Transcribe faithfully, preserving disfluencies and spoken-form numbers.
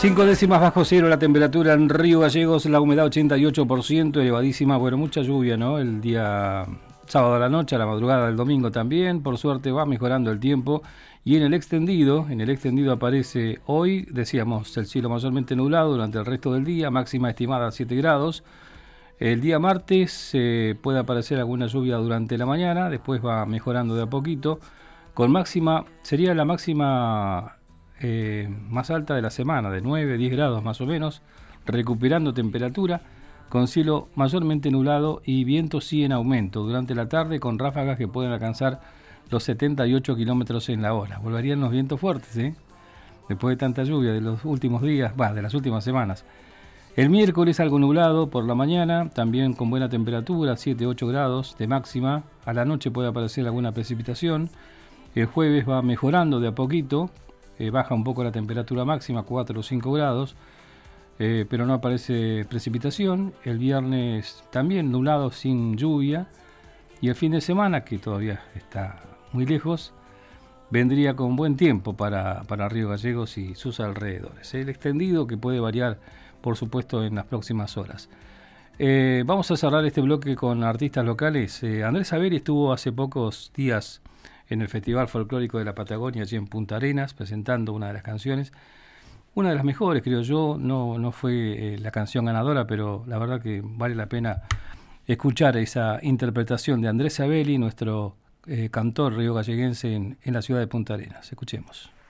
Cinco décimas bajo cero la temperatura en Río Gallegos, la humedad ochenta y ocho por ciento, elevadísima, bueno, mucha lluvia, ¿no? El día sábado a la noche, a la madrugada del domingo también, por suerte va mejorando el tiempo. Y en el extendido, en el extendido aparece hoy, decíamos, el cielo mayormente nublado durante el resto del día, máxima estimada siete grados. El día martes eh, puede aparecer alguna lluvia durante la mañana, después va mejorando de a poquito, con máxima, sería la máxima eh, más alta de la semana, de nueve, diez grados más o menos, recuperando temperatura, con cielo mayormente nublado y viento sí en aumento durante la tarde, con ráfagas que pueden alcanzar los setenta y ocho kilómetros en la hora. Volverían los vientos fuertes, ¿eh? Después de tanta lluvia de los últimos días, bah, de las últimas semanas. El miércoles algo nublado por la mañana, también con buena temperatura, siete a ocho grados de máxima. A la noche puede aparecer alguna precipitación. El jueves va mejorando de a poquito, eh, baja un poco la temperatura máxima, cuatro o cinco grados, eh, pero no aparece precipitación. El viernes también nublado sin lluvia. Y el fin de semana, que todavía está muy lejos, vendría con buen tiempo para, para Río Gallegos y sus alrededores. El extendido que puede variar, por supuesto, en las próximas horas. Eh, vamos a cerrar este bloque con artistas locales. Eh, Andrés Saberi estuvo hace pocos días en el Festival Folclórico de la Patagonia, allí en Punta Arenas, presentando una de las canciones. Una de las mejores, creo yo. No, no fue eh, la canción ganadora, pero la verdad que vale la pena escuchar esa interpretación de Andrés Saberi, nuestro eh, cantor riogalleguense en, en la ciudad de Punta Arenas. Escuchemos.